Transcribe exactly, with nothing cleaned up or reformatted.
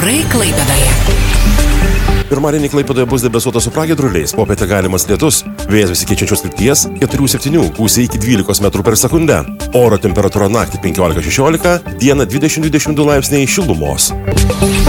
Orai Klaipėdoje. Pirmadienį Klaipėdoje bus debesuota su pragiedruliais, popietę galimas lietus, vėjas besikeičiančios krypties keturi septyni, gūsiai iki dvylikos metrų per sekundę. Oro temperatūra naktį penkiolika šešiolika, dieną dvidešimt dvidešimt du laipsniai šilumos.